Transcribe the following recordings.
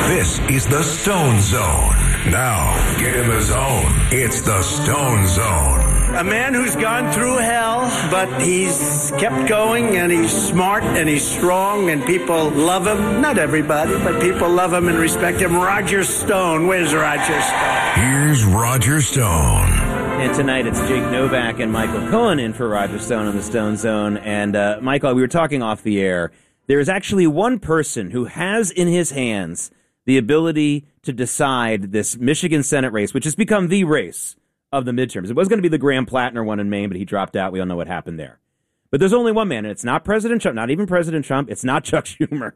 This is the Stone Zone. Now, get in the zone. It's the Stone Zone. A man who's gone through hell, but he's kept going, and he's smart, and he's strong, and people love him. Not everybody, but people love him and respect him. Roger Stone. Where's Roger Stone? Here's Roger Stone. And tonight it's Jake Novak and Michael Cohen in for Roger Stone on the Stone Zone. And Michael, we were talking off the air. There is actually one person who has in his hands the ability to decide this Michigan Senate race, which has become the race of the midterms. It was going to be the Graham Plattner one in Maine, but he dropped out. We all know what happened there. But there's only one man, and it's not President Trump, not even President Trump. It's not Chuck Schumer.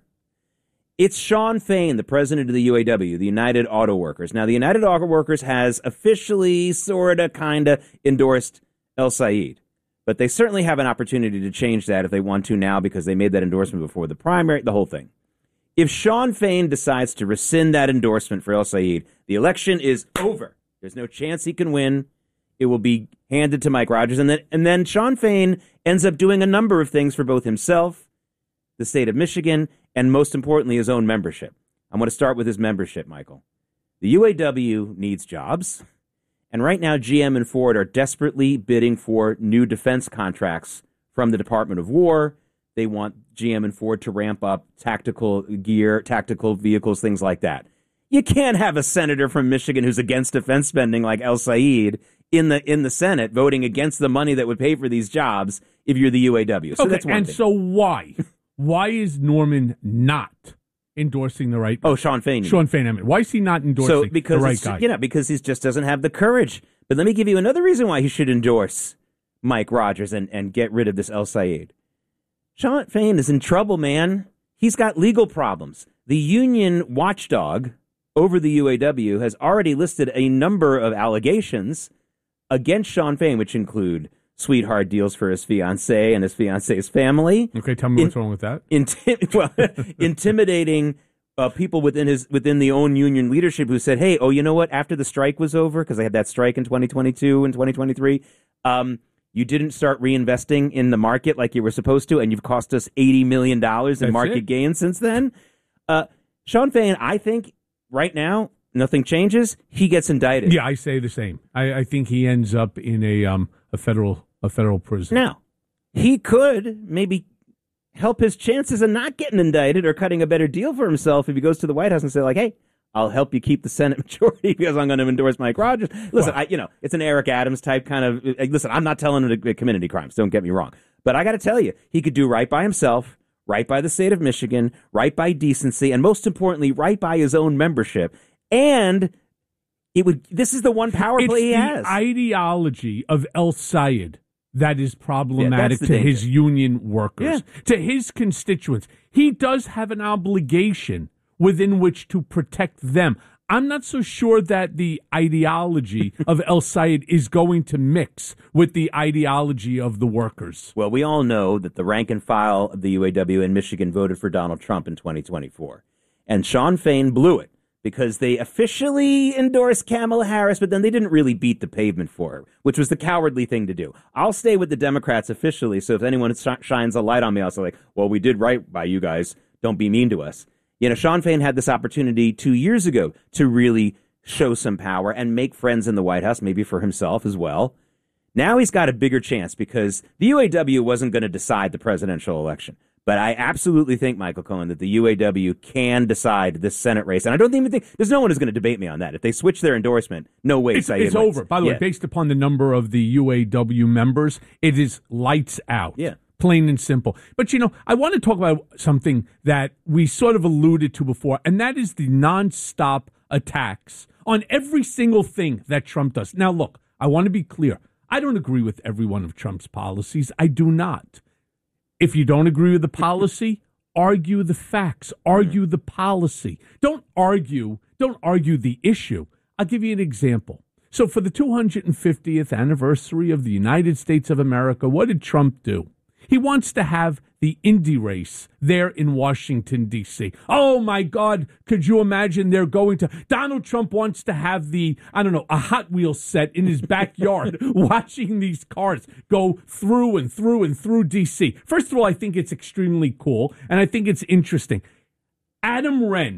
It's Shawn Fain, the president of the UAW, the United Auto Workers. Now, the United Auto Workers has officially, sort of, kind of endorsed El Sayed. But they certainly have an opportunity to change that if they want to now because they made that endorsement before the primary, the whole thing. If Shawn Fain decides to rescind that endorsement for El Sayed, the election is over. There's no chance he can win. It will be handed to Mike Rogers. And then Shawn Fain ends up doing a number of things for both himself, the state of Michigan, and most importantly, his own membership. I'm going to start with his membership, Michael. The UAW needs jobs. And right now, GM and Ford are desperately bidding for new defense contracts from the Department of War. They want GM and Ford to ramp up tactical gear, tactical vehicles, things like that. You can't have a senator from Michigan who's against defense spending like El Sayed in the Senate voting against the money that would pay for these jobs if you're the UAW. So that's one thing. So why? Why is Norman not endorsing the right? Oh, Shawn Fain. Shawn Fain. I mean, why is he not endorsing the right guy? Because he just doesn't have the courage. But let me give you another reason why he should endorse Mike Rogers and get rid of this El Sayed. Shawn Fain is in trouble, man. He's got legal problems. The union watchdog over the UAW has already listed a number of allegations against Shawn Fain, which include sweetheart deals for his fiancée and his fiancée's family. Okay, tell me what's wrong with that. Intimidating people within the own union leadership who said, hey, you know what? After the strike was over, because they had that strike in 2022 and 2023, you didn't start reinvesting in the market like you were supposed to, and you've cost us $80 million in market gains since then. Shawn Fain, I think right now, nothing changes. He gets indicted. Yeah, I say the same. I think he ends up in a federal prison. Now, he could maybe help his chances of not getting indicted or cutting a better deal for himself if he goes to the White House and say, like, hey, I'll help you keep the Senate majority because I'm going to endorse Mike Rogers. Listen, it's an Eric Adams type kind of, listen, I'm not telling him to commit any crimes. Don't get me wrong. But I got to tell you, he could do right by himself, right by the state of Michigan, right by decency, and most importantly, right by his own membership. And this is the one power play he has. It's the ideology of El Sayed that is problematic to his union workers, to his constituents. He does have an obligation within which to protect them. I'm not so sure that the ideology of El Sayed is going to mix with the ideology of the workers. Well, we all know that the rank and file of the UAW in Michigan voted for Donald Trump in 2024. And Shawn Fain blew it because they officially endorsed Kamala Harris, but then they didn't really beat the pavement for her, which was the cowardly thing to do. I'll stay with the Democrats officially, so if anyone shines a light on me, I'll say, like, well, we did right by you guys. Don't be mean to us. Shawn Fain had this opportunity 2 years ago to really show some power and make friends in the White House, maybe for himself as well. Now he's got a bigger chance because the UAW wasn't going to decide the presidential election. But I absolutely think, Michael Cohen, that the UAW can decide this Senate race. And I don't even think there's no one who's going to debate me on that. If they switch their endorsement, no way. It's over. By the way, based upon the number of the UAW members, it is lights out. Yeah. Plain and simple. But, I want to talk about something that we sort of alluded to before, and that is the nonstop attacks on every single thing that Trump does. Now, look, I want to be clear. I don't agree with every one of Trump's policies. I do not. If you don't agree with the policy, argue the facts, argue the policy. Don't argue the issue. I'll give you an example. So for the 250th anniversary of the United States of America, what did Trump do? He wants to have the Indy race there in Washington, D.C. Oh, my God. Could you imagine they're going to... Donald Trump wants to have a Hot Wheels set in his backyard watching these cars go through and through and through D.C. First of all, I think it's extremely cool, and I think it's interesting. Adam Wren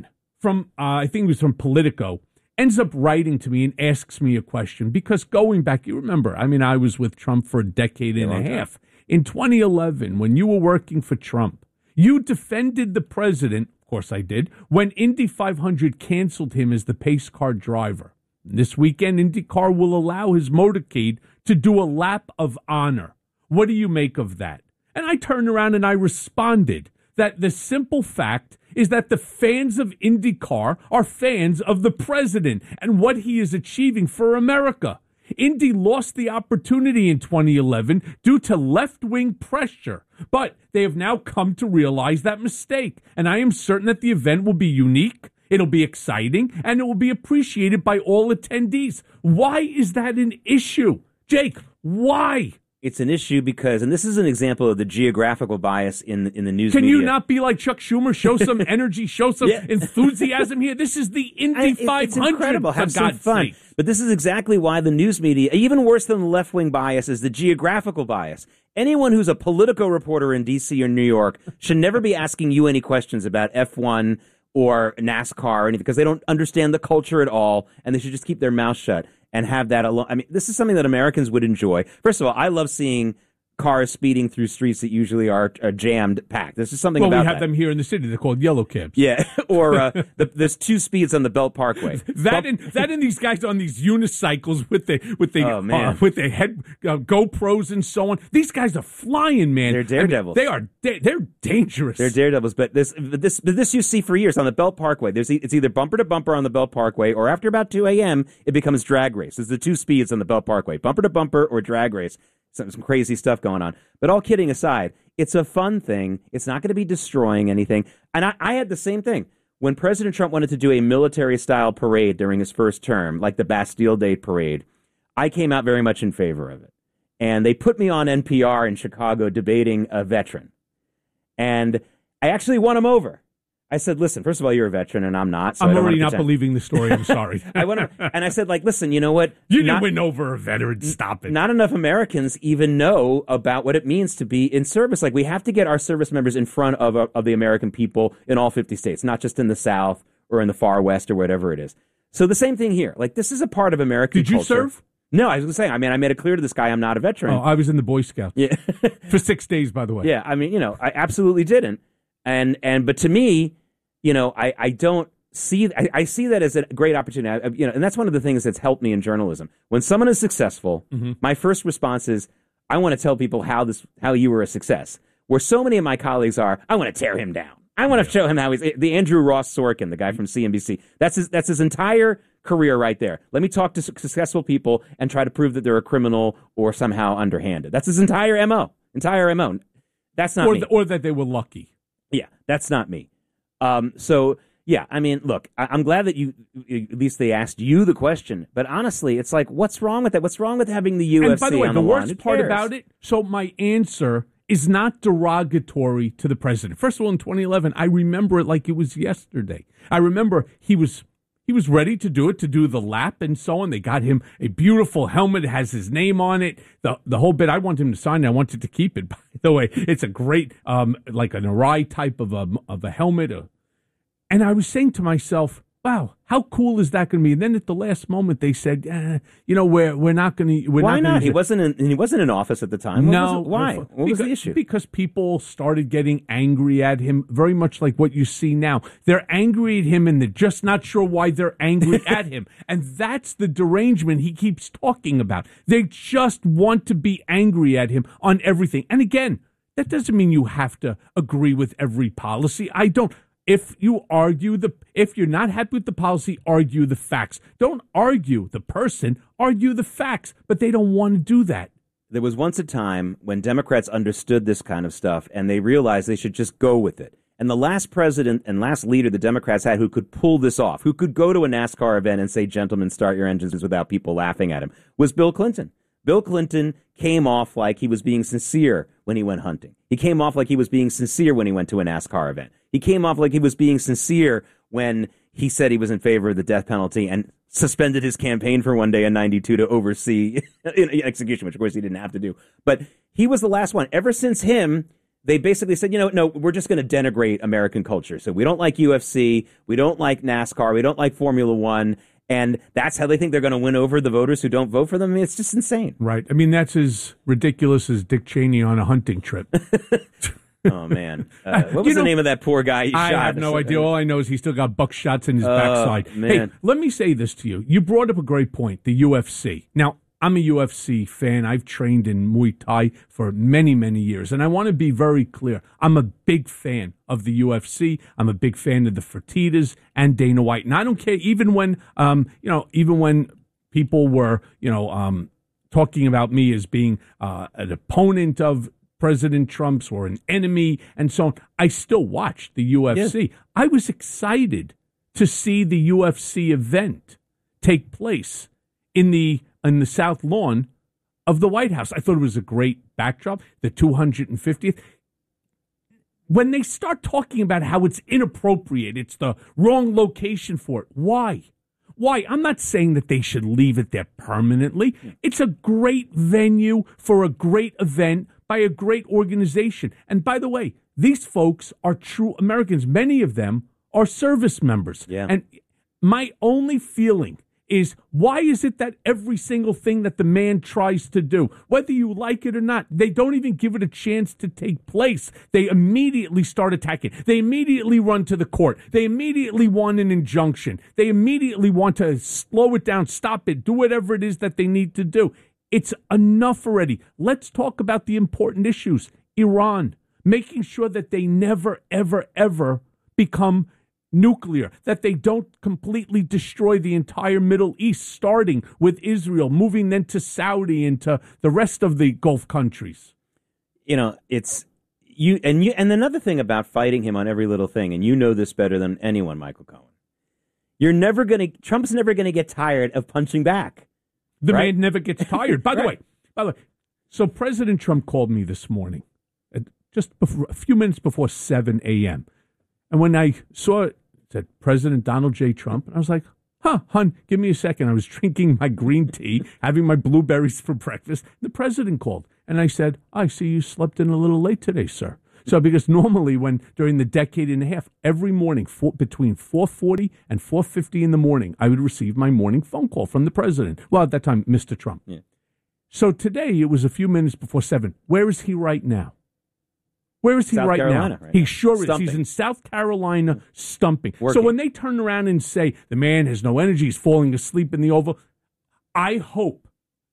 from, I think it was from Politico, ends up writing to me and asks me a question because going back, you remember, I mean, I was with Trump for a decade and a half. In 2011, when you were working for Trump, you defended the president, of course I did, when Indy 500 canceled him as the pace car driver. This weekend, IndyCar will allow his motorcade to do a lap of honor. What do you make of that? And I turned around and I responded that the simple fact is that the fans of IndyCar are fans of the president and what he is achieving for America. Indy lost the opportunity in 2011 due to left-wing pressure, but they have now come to realize that mistake, and I am certain that the event will be unique, it'll be exciting, and it will be appreciated by all attendees. Why is that an issue? Jake, why? It's an issue because, and this is an example of the geographical bias in the news Can media. you not be like Chuck Schumer? Show some energy, show some enthusiasm here. This is the Indy 500. It's incredible. Have some God's fun. sake. But this is exactly why the news media, even worse than the left-wing bias, is the geographical bias. Anyone who's a Politico reporter in D.C. or New York should never be asking you any questions about F1 or NASCAR or anything because they don't understand the culture at all, and they should just keep their mouth shut and have that alone. I mean, this is something that Americans would enjoy. First of all, I love seeing cars speeding through streets that usually are jammed packed. This is something about that. Well, we have them here in the city. They're called yellow cabs. Yeah, or there's 2 speeds on the Belt Parkway. That and these guys on these unicycles with their head GoPros and so on. These guys are flying, man. They're daredevils. I mean, they're dangerous. They're daredevils. But this you see for years on the Belt Parkway. It's either bumper to bumper on the Belt Parkway, or after about 2 a.m. it becomes drag race. It's the 2 speeds on the Belt Parkway: bumper to bumper or drag race. Some crazy stuff going on. But all kidding aside, it's a fun thing. It's not going to be destroying anything. And I had the same thing. When President Trump wanted to do a military-style parade during his first term, like the Bastille Day parade, I came out very much in favor of it. And they put me on NPR in Chicago debating a veteran. And I actually won him over. I said, listen, first of all, you're a veteran and I'm not. So I'm already not believing the story. I'm sorry. And I said, listen, you know what? You didn't win over a veteran. Stop it. Not enough Americans even know about what it means to be in service. Like, we have to get our service members in front of the American people in all 50 states, not just in the South or in the far West or whatever it is. So the same thing here. Like, this is a part of American culture. Did you serve? No, I was going to say, I made it clear to this guy I'm not a veteran. Oh, I was in the Boy Scouts. Yeah. For 6 days, by the way. Yeah, I absolutely didn't. But to me, I don't see. I see that as a great opportunity. And that's one of the things that's helped me in journalism. When someone is successful, my first response is, I want to tell people how you were a success. Where so many of my colleagues are, I want to tear him down. I want to show him how he's the Andrew Ross Sorkin, the guy from CNBC. That's his entire career right there. Let me talk to successful people and try to prove that they're a criminal or somehow underhanded. That's his entire MO. That's not me. Or that they were lucky. Yeah, that's not me. So, yeah, look, I'm glad that at least they asked you the question. But honestly, it's like, what's wrong with that? What's wrong with having the UFC on the lawn? And by the way, the worst part about it, so my answer is not derogatory to the president. First of all, in 2011, I remember it like it was yesterday. I remember he was ready to do it, to do the lap and so on. They got him a beautiful helmet. It has his name on it. The whole bit, I want him to sign it. I wanted to keep it, by the way. It's a great, like an Arai type of a helmet. And I was saying to myself, wow, how cool is that going to be? And then at the last moment, they said, we're not going to. Why not? He wasn't in office at the time. Why? What was the issue? Because people started getting angry at him, very much like what you see now. They're angry at him, and they're just not sure why they're angry at him. And that's the derangement he keeps talking about. They just want to be angry at him on everything. And again, that doesn't mean you have to agree with every policy. I don't. If you're not happy with the policy, argue the facts. Don't argue the person, argue the facts. But they don't want to do that. There was once a time when Democrats understood this kind of stuff and they realized they should just go with it. And the last president and last leader the Democrats had who could pull this off, who could go to a NASCAR event and say, gentlemen, start your engines without people laughing at him, was Bill Clinton. Bill Clinton came off like he was being sincere when he went hunting. He came off like he was being sincere when he went to a NASCAR event. He came off like he was being sincere when he said he was in favor of the death penalty and suspended his campaign for one day in 92 to oversee execution, which of course he didn't have to do. But he was the last one. Ever since him, they basically said, no, we're just going to denigrate American culture. So we don't like UFC, we don't like NASCAR, we don't like Formula One, and that's how they think they're going to win over the voters who don't vote for them. I mean, it's just insane. Right. I mean, that's as ridiculous as Dick Cheney on a hunting trip. Oh, man. What was the name of that poor guy he shot? I have no idea. All I know is he still got buckshots in his backside. Man. Hey, let me say this to you. You brought up a great point, the UFC. Now, I'm a UFC fan. I've trained in Muay Thai for many, many years. And I want to be very clear. I'm a big fan of the UFC. I'm a big fan of the Fertittas and Dana White. And I don't care, even when, even when people were, talking about me as being an opponent of President Trump's or an enemy and so on, I still watched the UFC. Yeah. I was excited to see the UFC event take place in the South Lawn of the White House. I thought it was a great backdrop, the 250th. When they start talking about how it's inappropriate, it's the wrong location for it, why? Why? I'm not saying that they should leave it there permanently. It's a great venue for a great event by a great organization. And by the way, these folks are true Americans. Many of them are service members. Yeah. And my only feeling is, why is it that every single thing that the man tries to do, whether you like it or not, they don't even give it a chance to take place? They immediately start attacking. They immediately run to the court. They immediately want an injunction. They immediately want to slow it down, stop it, do whatever it is that they need to do. It's enough already. Let's talk about the important issues. Iran, making sure that they never, ever, ever become nuclear, that they don't completely destroy the entire Middle East, starting with Israel, moving then to Saudi and to the rest of the Gulf countries. It's you. And another thing about fighting him on every little thing, and you know this better than anyone, Michael Cohen, Trump's never going to get tired of punching back. The man never gets tired. By the way, so President Trump called me this morning, just before, a few minutes before 7 a.m. And when I saw it said President Donald J. Trump, and I was like, hon, give me a second. I was drinking my green tea, having my blueberries for breakfast. The president called, and I said, I see you slept in a little late today, sir. So because normally during the decade and a half, every morning between 4:40 and 4:50 in the morning, I would receive my morning phone call from the president. Well, at that time, Mr. Trump. Yeah. So today, it was a few minutes before 7. Where is he right now? Where is he South right Carolina, now? right He now. sure Stumping. is. He's in South Carolina stumping. Working. So when they turn around and say the man has no energy, he's falling asleep in the Oval, I hope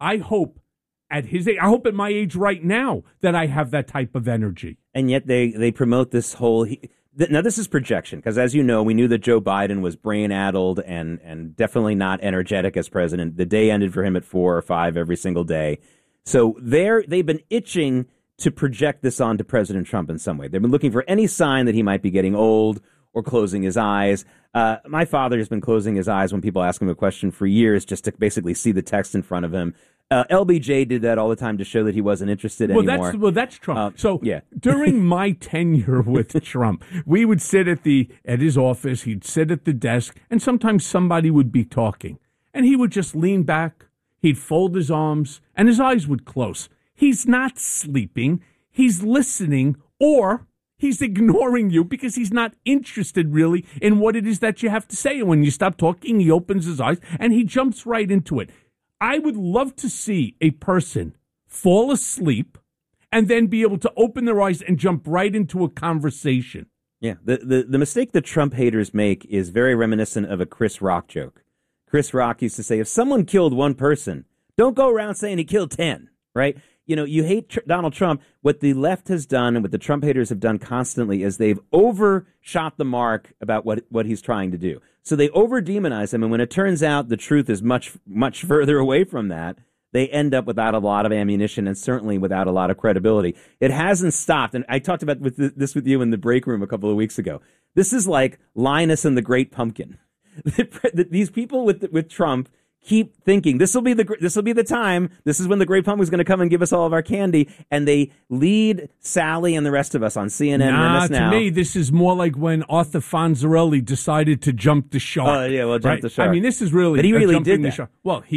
at his age, I hope at my age right now that I have that type of energy. And yet they promote this whole... Now, this is projection, because as you know, we knew that Joe Biden was brain-addled and definitely not energetic as president. The day ended for him at 4 or 5 every single day. So they've been itching to project this onto President Trump in some way. They've been looking for any sign that he might be getting old or closing his eyes. My father has been closing his eyes when people ask him a question for years just to basically see the text in front of him. LBJ did that all the time to show that he wasn't interested anymore. That's Trump. Yeah. During my tenure with Trump, we would sit at his office, he'd sit at the desk, and sometimes somebody would be talking. And he would just lean back, he'd fold his arms, and his eyes would close. He's not sleeping, he's listening, or he's ignoring you because he's not interested really in what it is that you have to say. And when you stop talking, he opens his eyes and he jumps right into it. I would love to see a person fall asleep and then be able to open their eyes and jump right into a conversation. Yeah, the mistake that Trump haters make is very reminiscent of a Chris Rock joke. Chris Rock used to say, if someone killed one person, don't go around saying he killed 10, right? You hate Donald Trump. What the left has done and what the Trump haters have done constantly is they've overshot the mark about what he's trying to do. So they over-demonize him, and when it turns out the truth is much, much further away from that, they end up without a lot of ammunition and certainly without a lot of credibility. It hasn't stopped, and I talked about this with you in the break room a couple of weeks ago. This is like Linus and the Great Pumpkin. These people with Trump keep thinking this will be the time. This is when the Great Pumpkin is going to come and give us all of our candy, and they lead Sally and the rest of us on CNN and MS Now. To me, this is more like when Arthur Fonzarelli decided to jump the shark. Oh yeah, well, jump the shark. I mean, this is really. But he really jumping did that. The shark. Well,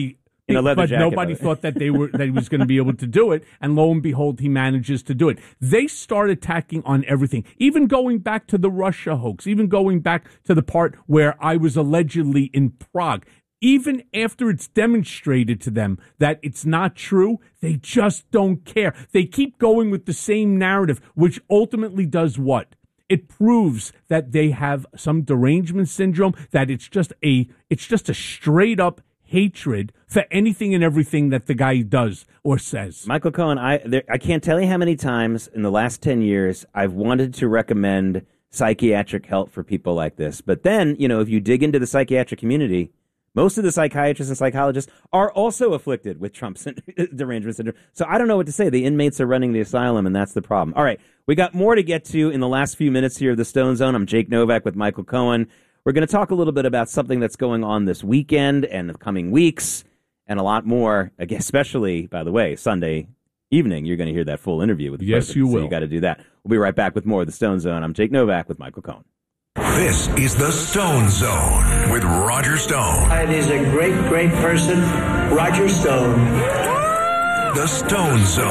In a leather but jacket, nobody thought that he was going to be able to do it, and lo and behold, he manages to do it. They start attacking on everything, even going back to the Russia hoax, even going back to the part where I was allegedly in Prague. Even after it's demonstrated to them that it's not true, they just don't care. They keep going with the same narrative, which ultimately does what? It proves that they have some derangement syndrome, that it's just a straight up hatred for anything and everything that the guy does or says. Michael Cohen, I can't tell you how many times in the last 10 years I've wanted to recommend psychiatric help for people like this. But then, if you dig into the psychiatric community, most of the psychiatrists and psychologists are also afflicted with Trump's derangement syndrome. So I don't know what to say. The inmates are running the asylum, and that's the problem. All right, we got more to get to in the last few minutes here of the Stone Zone. I'm Jake Novak with Michael Cohen. We're going to talk a little bit about something that's going on this weekend and the coming weeks and a lot more, especially, by the way, Sunday evening. You're going to hear that full interview with the president. You will. So you got to do that. We'll be right back with more of the Stone Zone. I'm Jake Novak with Michael Cohen. This is the Stone Zone with Roger Stone. And he's a great, great person, Roger Stone. The Stone Zone.